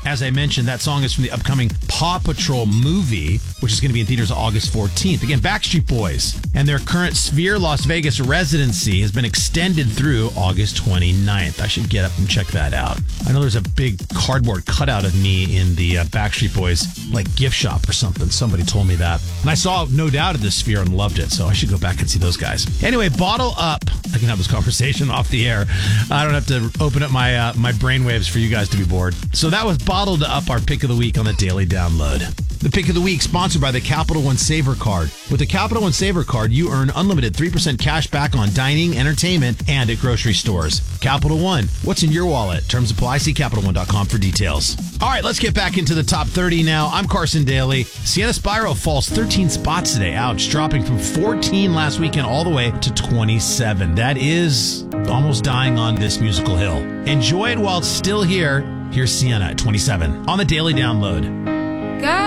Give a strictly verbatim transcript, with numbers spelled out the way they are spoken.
As I mentioned, that song is from the upcoming Paw Patrol movie, which is going to be in theaters August fourteenth. Again, Backstreet Boys and their current Sphere Las Vegas residency has been extended through August twenty-ninth. I should get up and check that out. I know there's a big cardboard cutout of me in the uh, Backstreet Boys like gift shop or something. Somebody told me that. And I saw No Doubt at the Sphere and loved it, so I should go back and see those guys. Anyway, Bottle Up. I can have this conversation off the air. I don't have to open up my uh, my brainwaves for you guys to be bored. So that was Bottled Up, our pick of the week on the Daily Download. The pick of the week sponsored by the Capital One Saver Card. With the Capital One Saver Card, you earn unlimited three percent cash back on dining, entertainment, and at grocery stores. Capital One, what's in your wallet? Terms apply. See Capital One dot com for details. All right, let's get back into the top thirty now. I'm Carson Daly. Sienna Spyro falls thirteen spots today. Ouch, dropping from fourteen last weekend all the way to twenty-seven. That is almost dying on this musical hill. Enjoy it while it's still here. Here's Sienna at twenty-seven on the Daily Download. God.